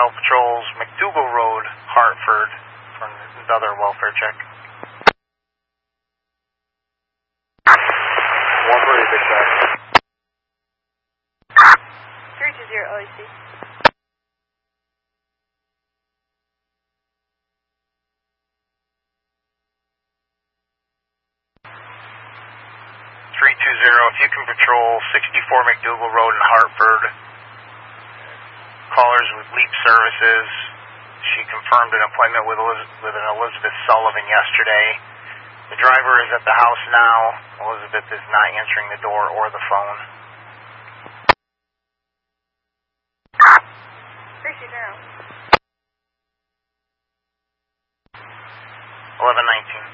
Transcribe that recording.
South patrols McDougal Road, Hartford, for another welfare check. 130, big check. 320 OAC. 320, if you can patrol 64 McDougal Road in Hartford. Callers with LEAP Services. She confirmed an appointment with an Elizabeth Sullivan yesterday. The driver is at the house now. Elizabeth is not answering the door or the phone. 320. 1119.